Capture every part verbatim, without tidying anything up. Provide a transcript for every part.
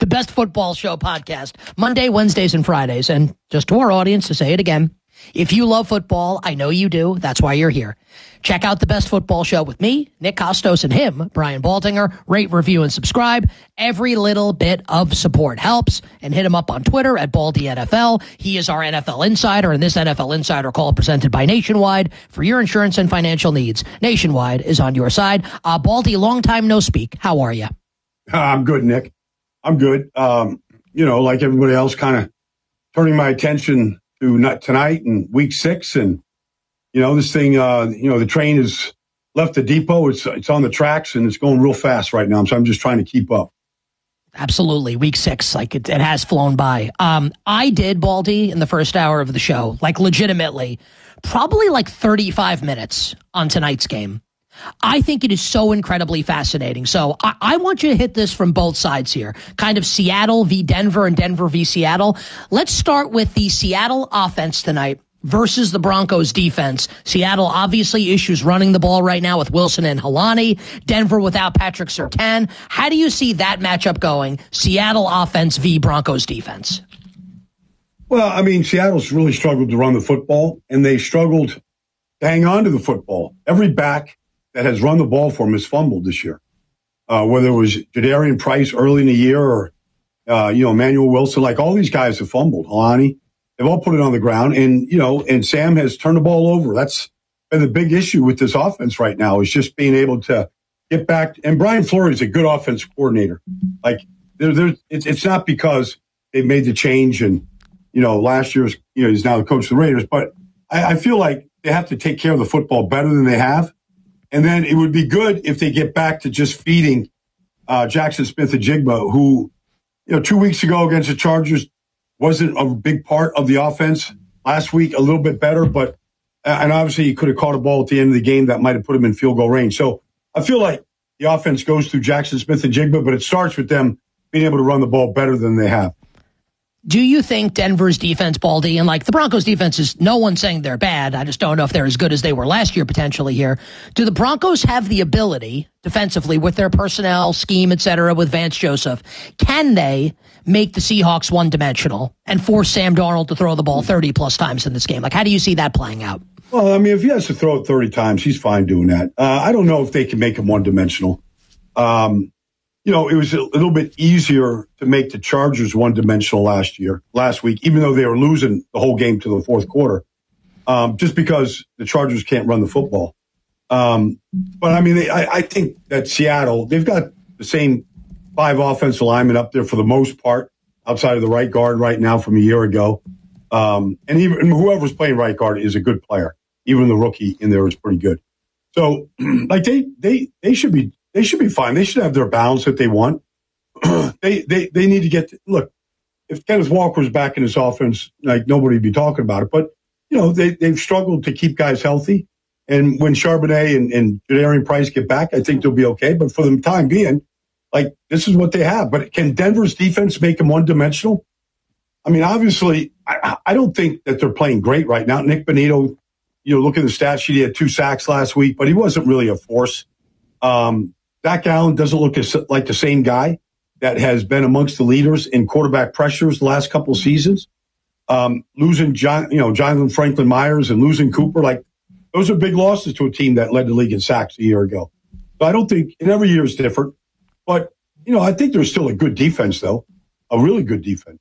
Best Football Show podcast, Monday, Wednesdays, and Fridays. And just to our audience, to say it again, if you love football, I know you do. That's why you're here. Check out the Best Football Show with me, Nick Kostos, and him, Brian Baldinger. Rate, review, and subscribe. Every little bit of support helps. And hit him up on Twitter at Baldy N F L. He is our N F L insider, and this N F L Insider Call presented by Nationwide for your insurance and financial needs. Nationwide is on your side. Uh, Baldy, long time no speak. How are you? I'm good, Nick. I'm good. Um, you know, like everybody else, kind of turning my attention to not tonight and week six. And, you know, this thing, uh, you know, the train has left the depot. It's it's on the tracks and it's going real fast right now. So I'm just trying to keep up. Absolutely. Week six, like it, it has flown by. Um, I did, Baldy, in the first hour of the show, like legitimately, probably like thirty-five minutes on tonight's game. I think it is so incredibly fascinating. So I, I want you to hit this from both sides here, kind of Seattle v. Denver and Denver v. Seattle. Let's start with the Seattle offense tonight versus the Broncos defense. Seattle obviously issues running the ball right now with Wilson and Helani. Denver without Patrick Surtain. How do you see that matchup going? Seattle offense v. Broncos defense. Well, I mean, Seattle's really struggled to run the football, and they struggled to hang on to the football. Every back that has run the ball for him has fumbled this year. Uh, whether it was Jadarian Price early in the year or, uh, you know, Emmanuel Wilson, like all these guys have fumbled. Helani, they've all put it on the ground. And, you know, and Sam has turned the ball over. That's been the big issue with this offense right now is just being able to get back. And Brian Flores is a good offensive coordinator. Like, there, there, it's, it's not because they made the change and, you know, last year's, you know, he's now the coach of the Raiders. But I, I feel like they have to take care of the football better than they have. And then it would be good if they get back to just feeding uh, Jackson Smith-Njigba, who, you know, two weeks ago against the Chargers wasn't a big part of the offense. Last week, a little bit better, but and obviously he could have caught a ball at the end of the game that might have put him in field goal range. So I feel like the offense goes through Jackson Smith-Njigba, but it starts with them being able to run the ball better than they have. Do you think Denver's defense, Baldy, and like the Broncos defense is no one saying they're bad. I just don't know if they're as good as they were last year potentially here. Do the Broncos have the ability defensively with their personnel, scheme, et cetera, with Vance Joseph? Can they make the Seahawks one dimensional and force Sam Darnold to throw the ball thirty plus times in this game? Like, how do you see that playing out? Well, I mean, if he has to throw it thirty times, he's fine doing that. Uh, I don't know if they can make him one dimensional. Um, You know, it was a little bit easier to make the Chargers one-dimensional last year, last week, even though they were losing the whole game to the fourth quarter, um, just because the Chargers can't run the football. Um, but, I mean, they, I, I think that Seattle, they've got the same five offensive linemen up there for the most part, outside of the right guard right now from a year ago. Um, and even and whoever's playing right guard is a good player. Even the rookie in there is pretty good. So, like, they they they should be They should be fine. They should have their balance that they want. they, they, they need to get, to, look, if Kenneth Walker's back in his offense, like nobody would be talking about it. But, you know, they, they've struggled to keep guys healthy. And when Charbonnet and, and Jadarian Price get back, I think they'll be okay. But for the time being, like, this is what they have. But can Denver's defense make them one-dimensional? I mean, obviously, I, I don't think that they're playing great right now. Nick Bonito, you know, look at the stat sheet. He had two sacks last week, but he wasn't really a force. Um, Zach Allen doesn't look as, like the same guy that has been amongst the leaders in quarterback pressures the last couple of seasons. Um, losing John, you know, Jonathan Franklin Myers and losing Cooper, like those are big losses to a team that led the league in sacks a year ago. So I don't think, and every year is different, but you know, I think there's still a good defense though, a really good defense.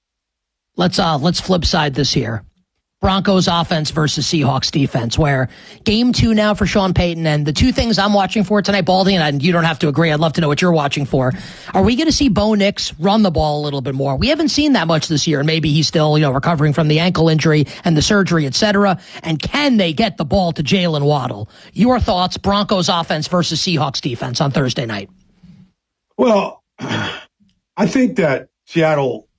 Let's uh, let's flip side this here. Broncos offense versus Seahawks defense, where game two now for Sean Payton. And the two things I'm watching for tonight, Baldy, and you don't have to agree. I'd love to know what you're watching for. Are we going to see Bo Nix run the ball a little bit more? We haven't seen that much this year, and maybe he's still, you know, recovering from the ankle injury and the surgery, et cetera. And can they get the ball to Jalen Waddle? Your thoughts, Broncos offense versus Seahawks defense on Thursday night? Well, I think that Seattle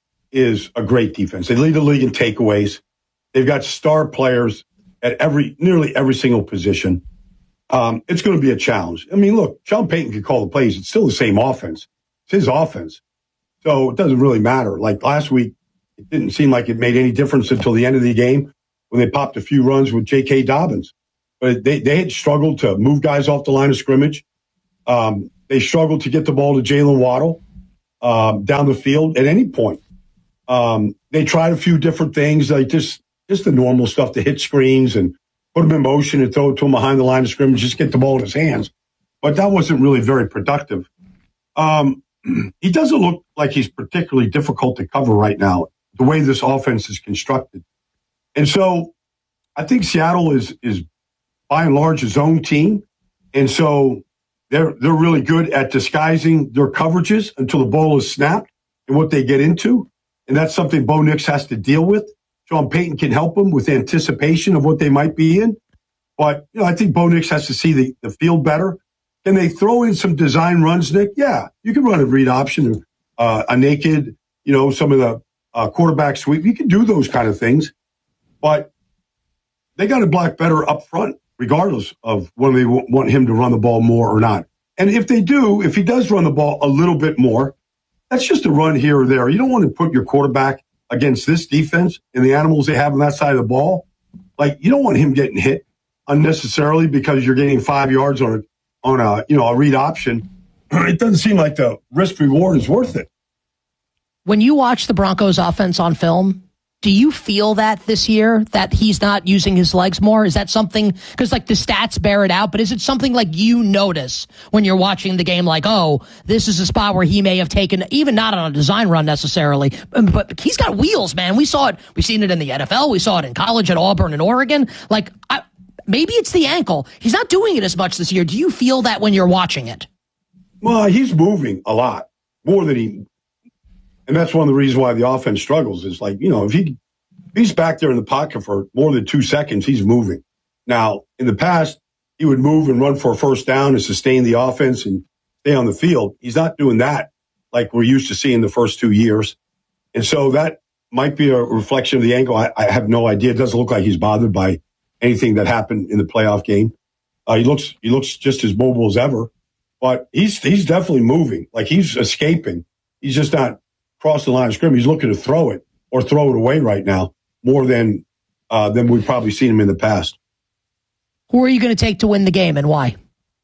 is a great defense. They lead the league in takeaways. They've got star players at every, nearly every single position. Um, it's going to be a challenge. I mean, look, Sean Payton can call the plays. It's still the same offense. It's his offense. So it doesn't really matter. Like last week, it didn't seem like it made any difference until the end of the game when they popped a few runs with J K. Dobbins. But they, they had struggled to move guys off the line of scrimmage. Um, they struggled to get the ball to Jalen Waddle. um, down the field at any point. Um, they tried a few different things, like just just the normal stuff, to hit screens and put him in motion and throw it to him behind the line of scrimmage, just get the ball in his hands. But that wasn't really very productive. Um, he doesn't look like he's particularly difficult to cover right now, the way this offense is constructed. And so I think Seattle is is by and large a zone team. And so they're they're really good at disguising their coverages until the ball is snapped and what they get into. And that's something Bo Nix has to deal with. Sean Payton can help them with anticipation of what they might be in. But you know, I think Bo Nix has to see the, the field better. Can they throw in some design runs, Nick? Yeah, you can run a read option, uh, a naked, you know, some of the uh, quarterback sweep. You can do those kind of things. But they got to block better up front, regardless of whether they w- want him to run the ball more or not. And if they do, if he does run the ball a little bit more, that's just a run here or there. You don't want to put your quarterback against this defense and the animals they have on that side of the ball. Like, you don't want him getting hit unnecessarily because you're getting five yards on a, on a, you know, a read option. It doesn't seem like the risk reward is worth it. When you watch the Broncos offense on film, do you feel that this year, that he's not using his legs more? Is that something, because like the stats bear it out, but is it something like you notice when you're watching the game, like, oh, this is a spot where he may have taken, even not on a design run necessarily, but he's got wheels, man. We saw it. We've seen it in the N F L. We saw it in college at Auburn and Oregon. Like, I, maybe it's the ankle. He's not doing it as much this year. Do you feel that when you're watching it? Well, he's moving a lot more than he. And that's one of the reasons why the offense struggles is, like, you know, if he if he's back there in the pocket for more than two seconds, he's moving. Now, in the past, he would move and run for a first down and sustain the offense and stay on the field. He's not doing that like we're used to seeing the first two years. And so that might be a reflection of the ankle. I, I have no idea. It doesn't look like he's bothered by anything that happened in the playoff game. Uh, he looks he looks just as mobile as ever, but he's he's definitely moving. Like, he's escaping. He's just not cross the line of scrimmage. He's looking to throw it or throw it away right now more than uh, than we've probably seen him in the past. Who are you going to take to win the game and why?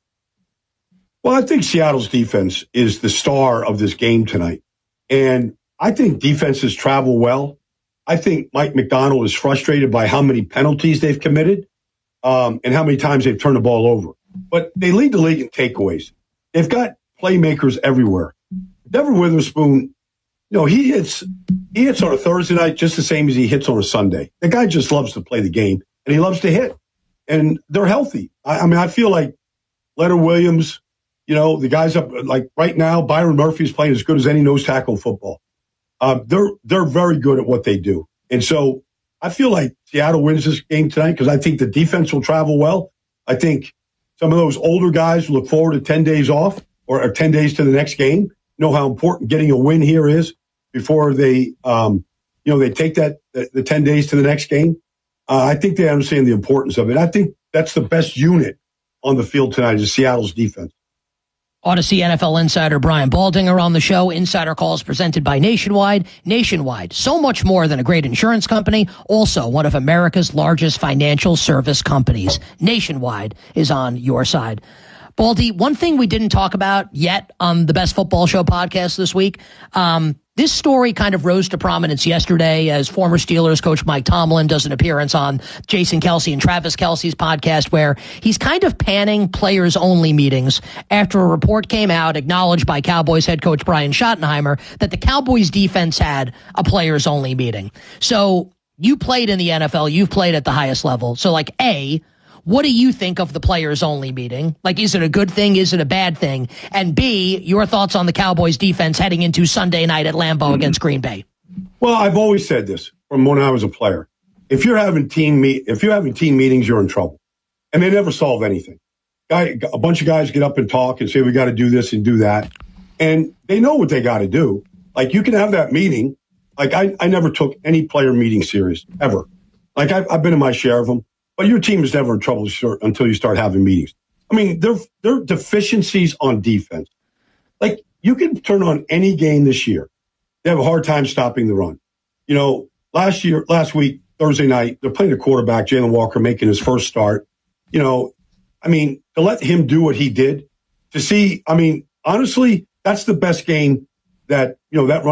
Well, I think Seattle's defense is the star of this game tonight. And I think defenses travel well. I think Mike Macdonald is frustrated by how many penalties they've committed um, and how many times they've turned the ball over. But they lead the league in takeaways. They've got playmakers everywhere. Devin Witherspoon, you know, he hits he hits on a Thursday night just the same as he hits on a Sunday. The guy just loves to play the game, and he loves to hit. And they're healthy. I, I mean, I feel like Leonard Williams, you know, the guys up, like right now, Byron Murphy is playing as good as any nose tackle in football. Uh, they're they're very good at what they do. And so I feel like Seattle wins this game tonight because I think the defense will travel well. I think some of those older guys look forward to ten days off or, or ten days to the next game, know how important getting a win here is before they, um, you know, they take that the, the ten days to the next game. Uh, I think they understand the importance of it. I think that's the best unit on the field tonight is Seattle's defense. Odyssey N F L insider Brian Baldinger on the show. Insider Calls presented by Nationwide. Nationwide, so much more than a great insurance company, also one of America's largest financial service companies. Nationwide is on your side. Baldy, one thing we didn't talk about yet on the Best Football Show podcast this week, um, this story kind of rose to prominence yesterday as former Steelers coach Mike Tomlin does an appearance on Jason Kelce and Travis Kelce's podcast where he's kind of panning players-only meetings after a report came out acknowledged by Cowboys head coach Brian Schottenheimer that the Cowboys defense had a players-only meeting. So you played in the N F L. You've played at the highest level. So, like, A, what do you think of the players-only meeting? Like, is it a good thing? Is it a bad thing? And B, your thoughts on the Cowboys defense heading into Sunday night at Lambeau mm-hmm. against Green Bay? Well, I've always said this from when I was a player. If you're having team meet, if you're having team meetings, you're in trouble, and they never solve anything. Guy, a bunch of guys get up and talk and say we got to do this and do that, and they know what they got to do. Like, you can have that meeting. Like, I, I never took any player meeting serious ever. Like, I've, I've been in my share of them. But your team is never in trouble until you start having meetings. I mean, there there are deficiencies on defense. Like, you can turn on any game this year. They have a hard time stopping the run. You know, last year, last week, Thursday night, they're playing a quarterback, Jalen Walker, making his first start. You know, I mean, to let him do what he did, to see, I mean, honestly, that's the best game that, you know, that run